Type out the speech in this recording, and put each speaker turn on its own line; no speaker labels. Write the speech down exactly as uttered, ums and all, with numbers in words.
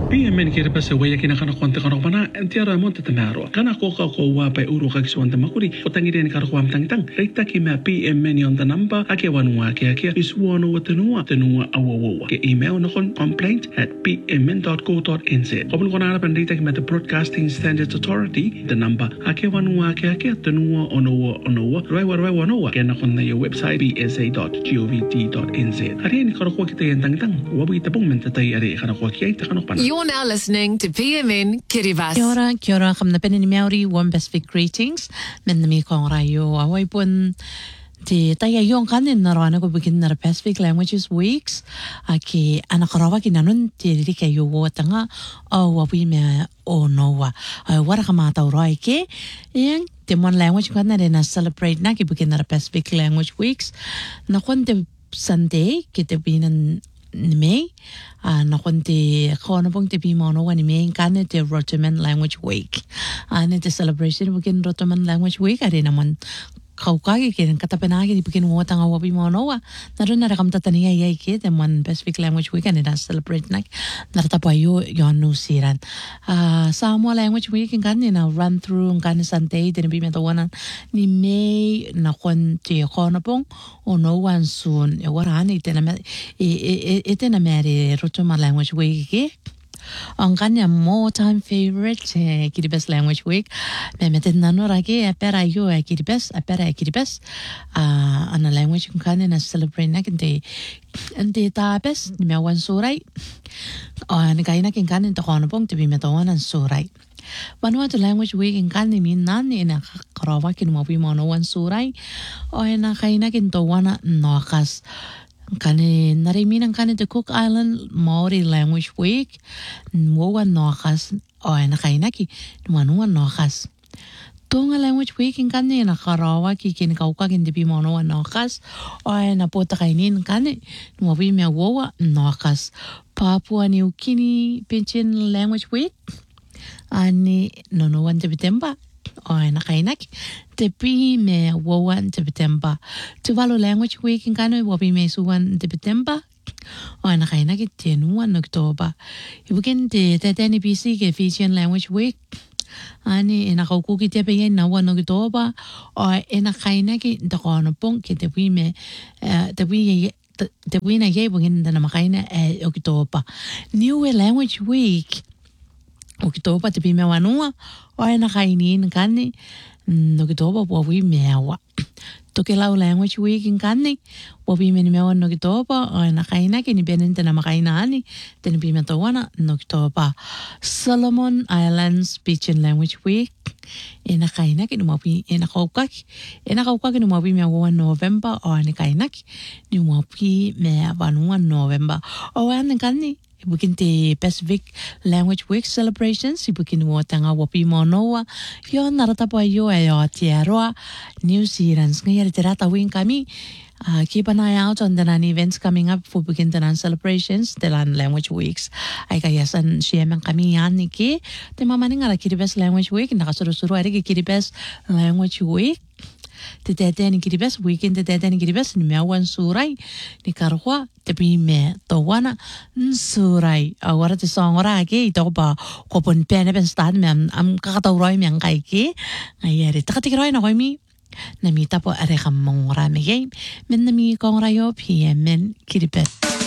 Pia men kira pa sa waya kina kana kwanta kana pana entiara monte tamaro kana ko ka ko wa pa uru ka kiswanta makuri o tangi den kar kwam tang tang reita ki ma P M men on the number ake wanua ke ake is wono watenua tenua awowo ke email no kon complaint at p m n dot co dot n z obun kona ara pandita ki ma the Broadcasting Standards Authority the number ake wanua ke ake tenua ono ono roi wa roi wanoa ke na kon na your website b s a dot govt dot n z ari ni kar ko kita tang tang wabi tapong men tatai ari kana ko ki ta kana pana.
You're now listening to P M N Kiribati.
Kia ora, kia ora, kamna pene ni Maori, warm Pacific greetings. Men na mi kong rayo, awai pun te taya yung kanin na roana ko begin na Pacific Languages Weeks. Aki anakarawa ki nanun te rika yo tanga o wawi me o noa. Wara kamata urai ke, yang te mon language ko na rin na celebrate na ki begin na Pacific Language Weeks. Na kon te Sunday, ki te binan ni me uh, na konti kono pong te pimono wa ni me kane te Rotoman Language Week ane te celebration bukin Rotoman Language Week ari naman kaukagi ke katapenagi di bukin mo tanga wa pimono wa naru na rakam tatania yai ke te man Pacific Language Week ane na celebrate nak narta pa yo yon no siran uh, Samoa Language Week kane na run through kane Sunday te ni bimento wana ni me na konti kono pong o no one soon e warani te na e e e te na mere Rotoman Language Week ke ang kanya more time favorite eh, Kiribati Language Week me meten nano rage apera yo e Kiribati apera e Kiribati ah ana language kung kanya na celebrate na kinte ente tapes ni me wan surai ah ni kaya na kin kanya to kono pong tibi metawan ang surai Vanuatu Language Week in kani min nani na karawa kin mo pi mo no wan surai o na kaya na kin to wana nokas kani narimin ang kani the Cook Island Maori Language Week mo wan nokas o na kaya na ki manuan nokas Tonga Language Week in kani na karawa ki kin kauka kin di pi mo no wan nokas o na pota kainin kani mo pi me wowa nokas Papua New Guinea Pidgin Language Week ani nono wan September o na kainak te pi me wowan September Tuvalu Language Week in kano wabi me suwan September o na kainak te nuwan October ibukin te te teni P C ke Fijian Language Week ani ina kaukuki te pe na wan October o ina kainak te kono pong ke te pi me te pi te pi na ye bugin na makaina e October New Language Week Oktoba te pi mewa nua o e na kainin kani Oktoba wawi mewa Toke lau Language Week in kani wawi meni mewa Oktoba o e na kaina ki ni benente na makaina ani te ni pi metawana Oktoba Solomon Islands Pidgin Language Week e na kaina ki ni wawi e na kaukaki e na kaukaki ni wawi mewa November o e na kaina ki ni wawi mewa nua November o e na kani Ibukin te Pacific Language Week celebrations ibukin mo tanga wapi mo noa yo narata po yo ayo tiaroa New Zealand ngayari tirata wing kami uh, keep an eye out on the nan events coming up for bukin tanan celebrations telan Language Weeks ay kayasan siyemang kami yan ni ki te mamaning ara Kiribati Language Week nakasuru-suru ari ki Kiribati Language Week te tete ni Kiribati weekend te tete ni Kiribati ni mewan surai ni karwa te pi me to wana surai awara te songora ke ito ba kopon pene ben stad me am am kakatawroy me ang kai ke ayari takatikroy na koy mi namita po are kam mongora me game men nami kong rayo P M N Kiribati